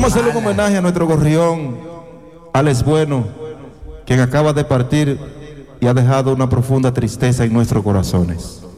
Vamos a hacerle un homenaje a nuestro gorrión, Alex Bueno, quien acaba de partir y ha dejado una profunda tristeza en nuestros corazones.